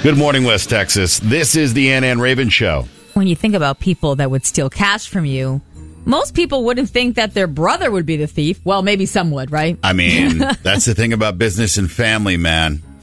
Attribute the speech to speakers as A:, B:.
A: Good morning, West Texas. This is the Ann Raven Show.
B: When you think about people that would steal cash from you, most people wouldn't think that their brother would be the thief. Well, maybe some would, right?
A: I mean, that's the thing about business and family, man.